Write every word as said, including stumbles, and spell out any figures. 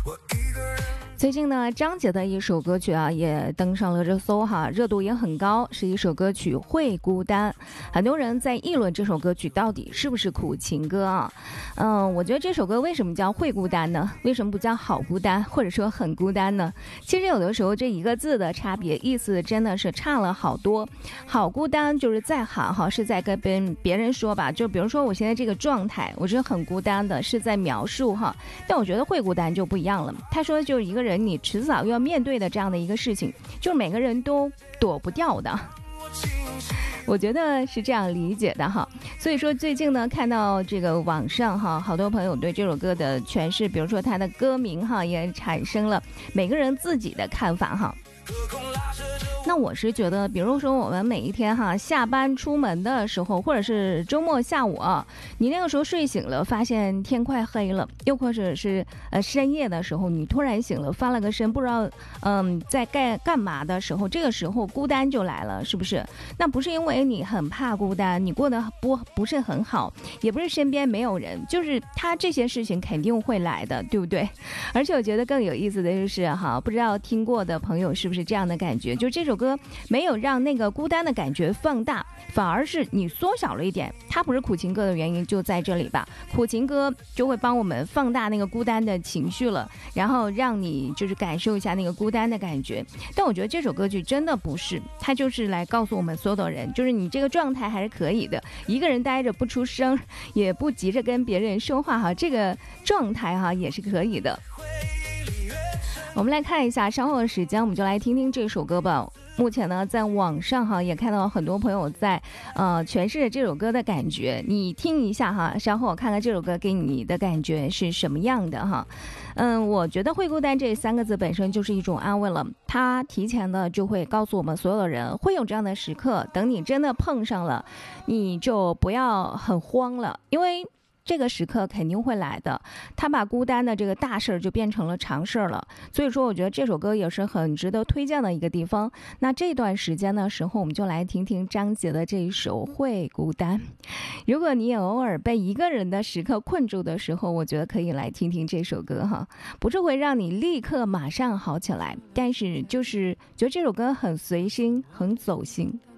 最近呢，张杰的一首歌曲啊也登上了热搜哈，热度也很高，是一首歌曲《会孤单》。很多人在议论这首歌曲到底是不是苦情歌啊？嗯，我觉得这首歌为什么叫会孤单呢？为什么不叫好孤单，或者说很孤单呢？其实有的时候这一个字的差别意思真的是差了好多。好孤单就是在喊哈，是在跟别人别人说吧，就比如说我现在这个状态，我是很孤单的，是在描述哈。但我觉得会孤单就不一样了，他说的就是一个人你迟早要面对的这样的一个事情，就是每个人都躲不掉的。我觉得是这样理解的哈。所以说最近呢，看到这个网上哈，好多朋友对这首歌的诠释，比如说它的歌名哈，也产生了每个人自己的看法哈。那我是觉得，比如说我们每一天哈下班出门的时候，或者是周末下午啊，你那个时候睡醒了，发现天快黑了，又或者是呃深夜的时候，你突然醒了，翻了个身，不知道嗯在干干嘛的时候，这个时候孤单就来了，是不是？那不是因为你很怕孤单，你过得不不是很好，也不是身边没有人，就是他这些事情肯定会来的，对不对？而且我觉得更有意思的就是哈，不知道听过的朋友是不是这样的感觉？就这首歌没有让那个孤单的感觉放大，反而是你缩小了一点。它不是苦情歌的原因就在这里吧？苦情歌就会帮我们放大那个孤单的情绪了，然后让你就是感受一下那个孤单的感觉。但我觉得这首歌曲真的不是，它就是来告诉我们所有的人，就是你这个状态还是可以的，一个人待着不出声，也不急着跟别人说话哈，这个状态哈也是可以的。我们来看一下稍后的时间，我们就来听听这首歌吧。目前呢，在网上哈也看到很多朋友在呃诠释这首歌的感觉，你听一下哈，稍后我看看这首歌给你的感觉是什么样的哈。嗯，我觉得会孤单这三个字本身就是一种安慰了，它提前的就会告诉我们所有的人会有这样的时刻，等你真的碰上了，你就不要很慌了，因为这个时刻肯定会来的，他把孤单的这个大事儿就变成了常事儿了。所以说我觉得这首歌也是很值得推荐的一个地方。那这段时间的时候，我们就来听听张杰的这一首《会孤单》。如果你也偶尔被一个人的时刻困住的时候，我觉得可以来听听这首歌哈，不是会让你立刻马上好起来，但是就是觉得这首歌很随心，很走心。